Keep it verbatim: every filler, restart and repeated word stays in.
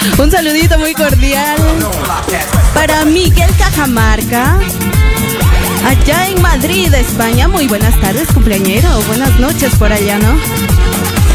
Un saludito muy cordial para Miguel Cajamarca, allá en Madrid, España. Muy buenas tardes, cumpleañero. Buenas noches por allá, ¿no?